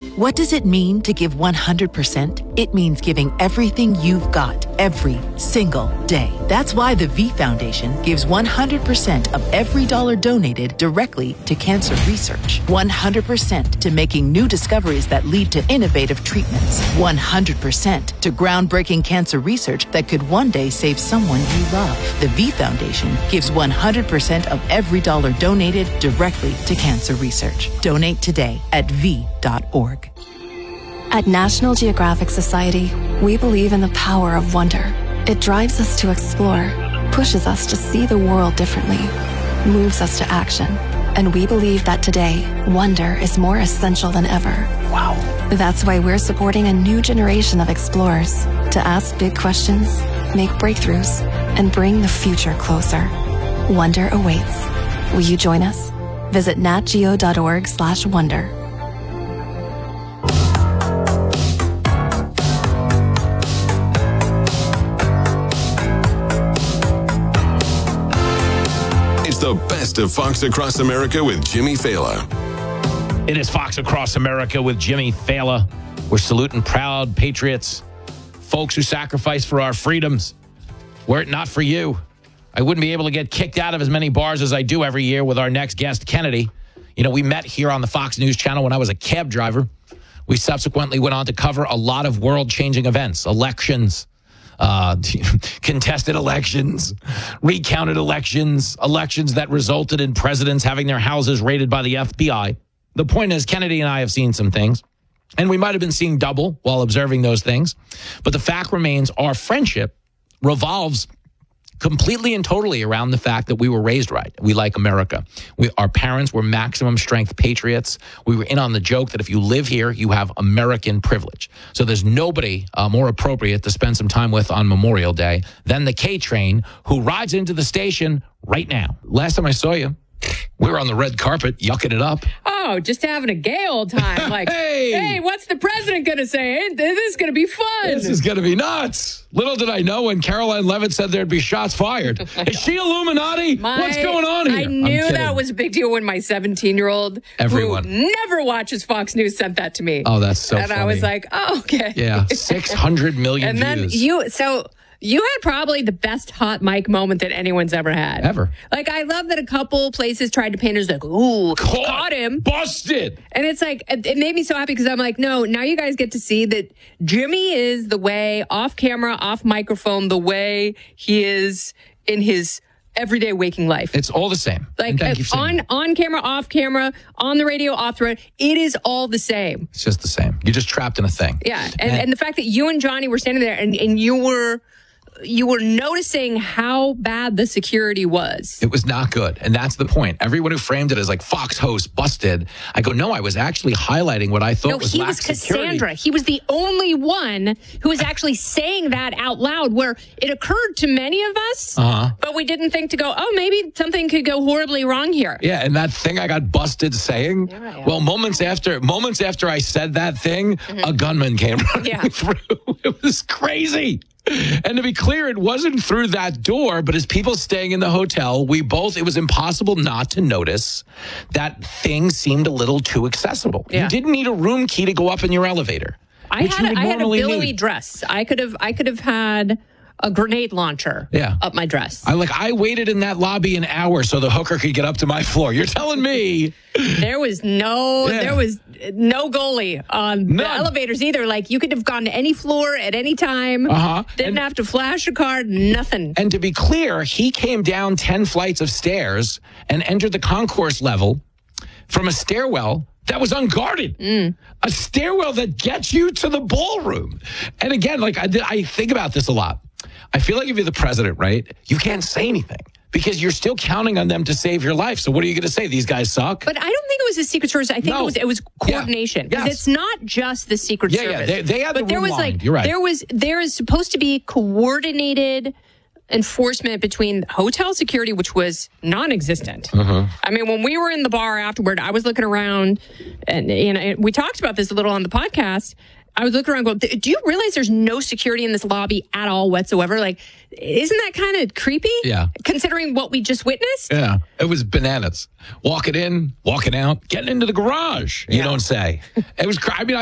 What does it mean to give 100%? It means giving everything you've got every single day. That's why the V Foundation gives 100% of every dollar donated directly to cancer research. 100% to making new discoveries that lead to innovative treatments. 100% to groundbreaking cancer research that could one day save someone you love. The V Foundation gives 100% of every dollar donated directly to cancer research. Donate today at V.org. At National Geographic Society, we believe in the power of wonder. It drives us to explore, pushes us to see the world differently, moves us to action. And we believe that today, wonder is more essential than ever. Wow. That's why we're supporting a new generation of explorers to ask big questions, make breakthroughs, and bring the future closer. Wonder awaits. Will you join us? Visit natgeo.org/wonder. The best of Fox Across America with Jimmy Fallon. It is Fox Across America with Jimmy Fallon. We're saluting proud patriots, folks who sacrifice for our freedoms. Were it not for you, I wouldn't be able to get kicked out of as many bars as I do every year with our next guest, Kennedy. You know, we met here on the Fox News channel when I was a cab driver. We subsequently went on to cover a lot of world-changing events, elections, contested elections, recounted elections, elections that resulted in presidents having their houses raided by the FBI. The point is, Kennedy and I have seen some things, and we might have been seeing double while observing those things. But the fact remains, our friendship revolves completely and totally around the fact that we were raised right. We like America. Our parents were maximum strength patriots. We were in on the joke that if you live here, you have American privilege. So there's nobody more appropriate to spend some time with on Memorial Day than the K-Train, who rides into the station right now. Last time I saw you, we were on the red carpet, yucking it up. Oh, just having a gay old time. Like, hey, what's the president going to say? This is going to be fun. This is going to be nuts. Little did I know when Caroline Levitt said there'd be shots fired. Is she Illuminati? What's going on here? I knew that was a big deal when my 17-year-old, Everyone. who never watches Fox News, sent that to me. Oh, that's so funny. And I was like, oh, okay. Yeah, 600 million views. And then you had probably the best hot mic moment that anyone's ever had. Ever. Like, I love that a couple places tried to paint us like, ooh, caught him. Busted. And it's like, it made me so happy because I'm like, no, now you guys get to see that Jimmy is the way, off camera, off microphone, the way he is in his everyday waking life. It's all the same. Like, on camera, off camama, on the radio, off the road, it is all the same. It's just the same. You're just trapped in a thing. Yeah. And the fact that you and Johnny were standing there and you were noticing how bad the security was. It was not good. And that's the point. Everyone who framed it as like Fox host busted. I go, no, I was actually highlighting what I thought was lax security. He was Cassandra. He was the only one who was actually saying that out loud, where it occurred to many of us, but we didn't think to go, oh, maybe something could go horribly wrong here. Yeah, and that thing I got busted saying, well, moments after I said that thing, a gunman came running through. It was crazy. And to be clear, it wasn't through that door, but as people staying in the hotel, it was impossible not to notice that things seemed a little too accessible. Yeah. You didn't need a room key to go up in your elevator. I had a billowy dress. I could have had a grenade launcher up my dress. I waited in that lobby an hour so the hooker could get up to my floor. You're telling me there was no goalie on the elevators either. Like, you could have gone to any floor at any time. Didn't have to flash a card, nothing. And to be clear, he came down 10 flights of stairs and entered the concourse level from a stairwell that was unguarded. A stairwell that gets you to the ballroom. And again, I think about this a lot. I feel like if you're the president, right, you can't say anything because you're still counting on them to save your life. So what are you going to say? These guys suck? But I don't think it was the Secret Service. I think it was coordination. Because it's not just the Secret Service. Yeah, they had the room lined. You're right. There is supposed to be coordinated enforcement between hotel security, which was non-existent. I mean, when we were in the bar afterward, I was looking around, and we talked about this a little on the podcast. I was looking around going, do you realize there's no security in this lobby at all whatsoever? Like, isn't that kind of creepy? Yeah. Considering what we just witnessed? Yeah. It was bananas. Walking in, walking out, getting into the garage. You don't say. It was,